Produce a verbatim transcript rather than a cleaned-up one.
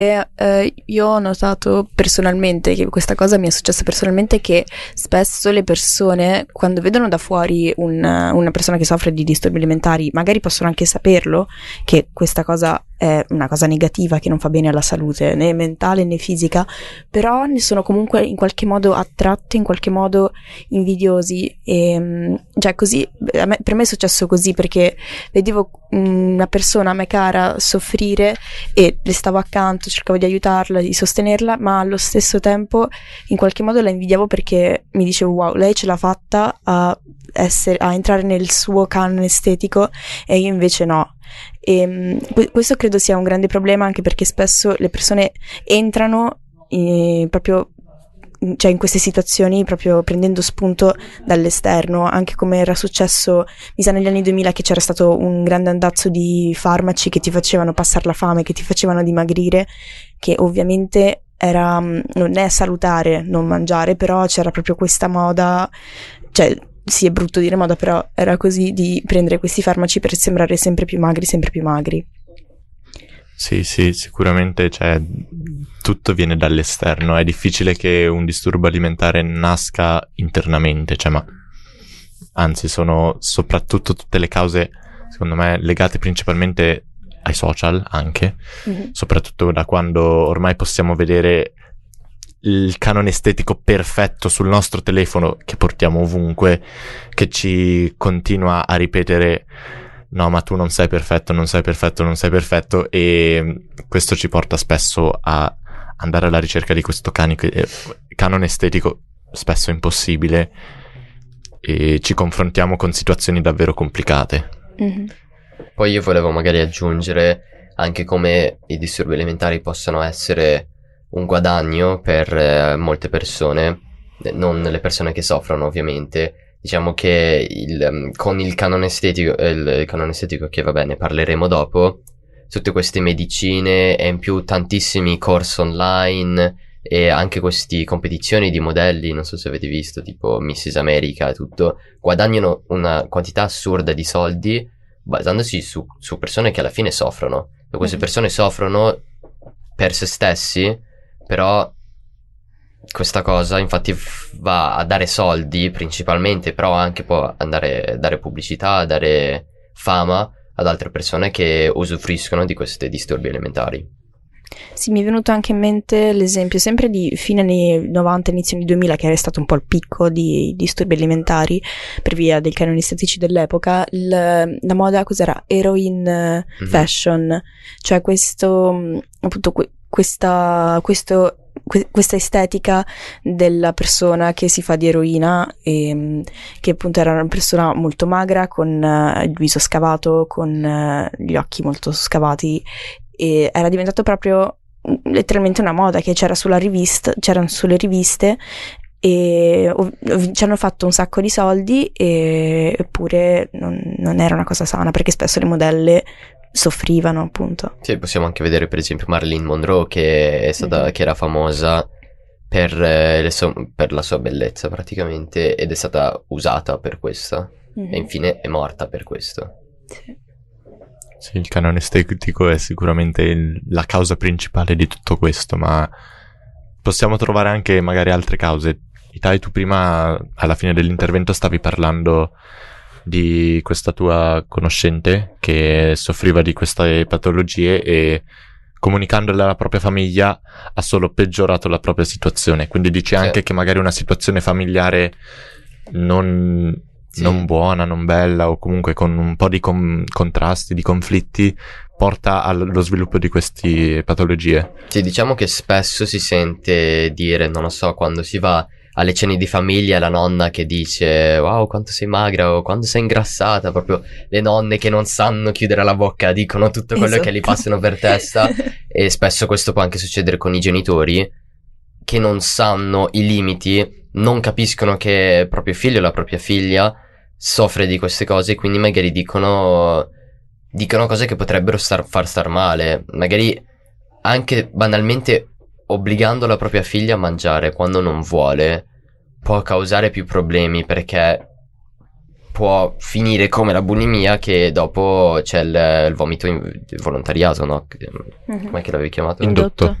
E, eh, io ho notato personalmente che questa cosa mi è successa personalmente, che spesso le persone, quando vedono da fuori un, una persona che soffre di disturbi alimentari, magari possono anche saperlo che questa cosa è una cosa negativa, che non fa bene alla salute né mentale né fisica, però ne sono comunque in qualche modo attratti, in qualche modo invidiosi. E cioè così a me, per me è successo così, perché vedevo una persona a me cara soffrire e le stavo accanto, cercavo di aiutarla, di sostenerla, ma allo stesso tempo in qualche modo la invidiavo, perché mi dicevo wow, lei ce l'ha fatta a, essere, a entrare nel suo canone estetico e io invece no. E questo credo sia un grande problema, anche perché spesso le persone entrano eh, proprio cioè in queste situazioni proprio prendendo spunto dall'esterno, anche come era successo mi sa negli anni duemila, che c'era stato un grande andazzo di farmaci che ti facevano passare la fame, che ti facevano dimagrire, che ovviamente era, non è salutare non mangiare, però c'era proprio questa moda, cioè sì, è brutto dire moda, però era così, di prendere questi farmaci per sembrare sempre più magri, sempre più magri. Sì, sì, sicuramente, cioè, tutto viene dall'esterno. È difficile che un disturbo alimentare nasca internamente, cioè, ma anzi sono soprattutto tutte le cause, secondo me, legate principalmente ai social anche, mm-hmm. soprattutto da quando ormai possiamo vedere il canone estetico perfetto sul nostro telefono che portiamo ovunque, che ci continua a ripetere no, ma tu non sei perfetto, non sei perfetto, non sei perfetto, e questo ci porta spesso a andare alla ricerca di questo canico, eh, canone estetico spesso impossibile, e ci confrontiamo con situazioni davvero complicate. Mm-hmm. Poi io volevo magari aggiungere anche come i disturbi alimentari possano essere un guadagno per eh, molte persone, non le persone che soffrono ovviamente. Diciamo che il, con il canone estetico, il, il canone estetico che va bene, parleremo dopo, tutte queste medicine e in più tantissimi corsi online e anche queste competizioni di modelli, non so se avete visto, tipo missus America e tutto, guadagnano una quantità assurda di soldi basandosi su, su persone che alla fine soffrono. E queste persone soffrono per se stessi, però questa cosa infatti va a dare soldi principalmente, però anche può andare a dare pubblicità, a dare fama ad altre persone che usufruiscono di questi disturbi alimentari. Sì, mi è venuto anche in mente l'esempio sempre di fine anni novanta, inizio anni duemila, che era stato un po' il picco di disturbi alimentari per via dei canoni estetici dell'epoca. Il, la moda cos'era? Heroin mm-hmm. fashion, cioè questo appunto que, questa questo questa estetica della persona che si fa di eroina, e che appunto era una persona molto magra, con uh, il viso scavato, con uh, gli occhi molto scavati, e era diventato proprio letteralmente una moda che c'era sulla rivista, c'erano sulle riviste, e ov- ci hanno fatto un sacco di soldi, e, eppure non, non era una cosa sana, perché spesso le modelle soffrivano, appunto. Sì, possiamo anche vedere per esempio Marilyn Monroe, che è stata, mm-hmm. che era famosa per, eh, le so- per la sua bellezza praticamente, ed è stata usata per questo, mm-hmm. e infine è morta per questo. Sì. Sì, il canone estetico è sicuramente il, la causa principale di tutto questo, ma possiamo trovare anche magari altre cause. Itai, tu prima alla fine dell'intervento stavi parlando di questa tua conoscente che soffriva di queste patologie e comunicandole alla propria famiglia ha solo peggiorato la propria situazione, quindi dici anche sì. che magari una situazione familiare non, sì. non buona, non bella, o comunque con un po' di com- contrasti, di conflitti, porta allo sviluppo di queste patologie. Sì, diciamo che spesso si sente dire, non lo so, quando si va alle cene di famiglia, la nonna che dice wow quanto sei magra o quando sei ingrassata, proprio le nonne che non sanno chiudere la bocca, dicono tutto quello esatto. che gli passano per testa. E spesso questo può anche succedere con i genitori che non sanno i limiti, non capiscono che il proprio figlio o la propria figlia soffre di queste cose, quindi magari dicono dicono cose che potrebbero star, far star male, magari anche banalmente obbligando la propria figlia a mangiare quando non vuole può causare più problemi, perché può finire come la bulimia, che dopo c'è il, il volontariato, no? Mhm. Com'è che l'avevi chiamato? Indotto.